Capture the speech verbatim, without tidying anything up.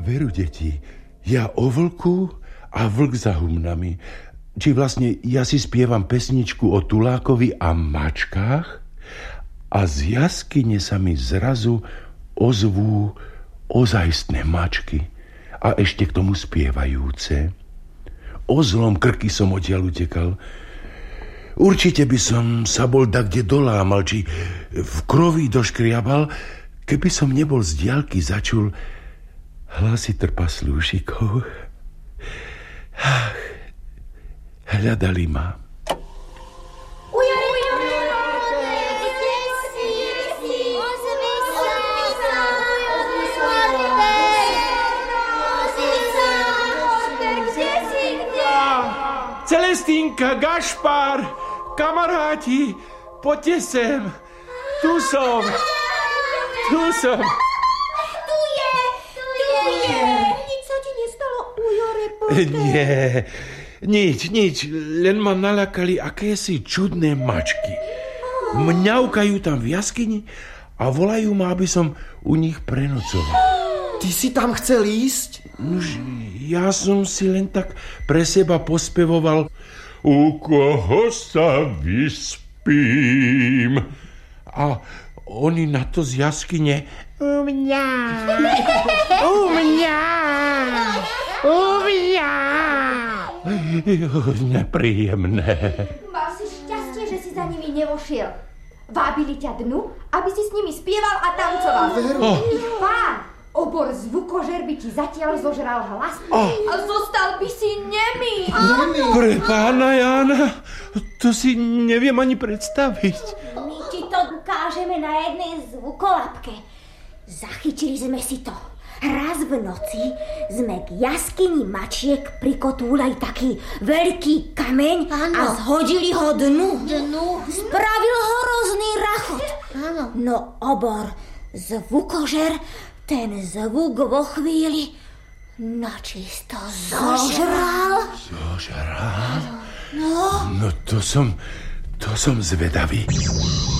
Veru, deti, ja o vlku a vlk za humnami. Či vlastne ja si spievam pesničku o tulákovi a mačkách a z jaskyne sa mi zrazu ozvú ozajstné mačky a ešte k tomu spievajúce. O zlom krky som odtiaľ utekal. Určite by som sa bol dakde dolámal, či v krovi doškriabal, keby som nebol z diaľky začul hlasy trpaslúšikov. Ach, hľadali ma. Celestínka, Gašpar, kamaráti, poďte sem. Tu som. Tu som. Tu je, tu je. Nič sa ti nestalo, Ujo, reportér? Nie, nič, nič. Len ma naľakali akési čudné mačky. Mňaukajú tam v jaskyni a volajú ma, aby som u nich prenocoval. Ty si tam chcel ísť? Nož, ja som si len tak pre seba pospevoval: U koho sa vyspím? A oni na to z jaskyne: U mňa, u mňa, u mňa. Nepríjemné. Mal si šťastie, že si za nimi nevošiel. Vábili ťa dnu, aby si s nimi spieval a tancoval. Oh. Ich pán, obor zvukožer, by ti zatiaľ zožral hlas oh. a zostal by si nemý. Pre pána Jána, to si neviem ani predstaviť. My ti to ukážeme na jednej zvukolapke. Zachytili sme si to. Raz v noci sme k jaskyni mačiek prikotúľali taký veľký kameň ano. A zhodili ho dnu. Dnu? Spravil ho hrozný rachot. Ano. No obor zvukožer ten zvuk vo chvíli načisto zožral. Zožral? No. No to som, to som zvedavý.